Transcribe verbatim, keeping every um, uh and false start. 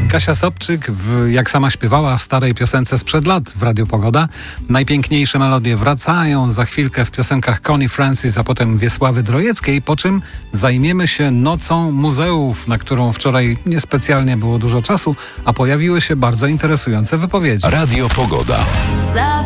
Kasia Sobczyk, w, jak sama śpiewała, starej piosence sprzed lat w Radiu Pogoda. Najpiękniejsze melodie wracają za chwilkę w piosenkach Connie Francis, a potem Wiesławy Drojeckiej, po czym zajmiemy się nocą muzeów, na którą wczoraj niespecjalnie było dużo czasu, a pojawiły się bardzo interesujące wypowiedzi. Radio Pogoda.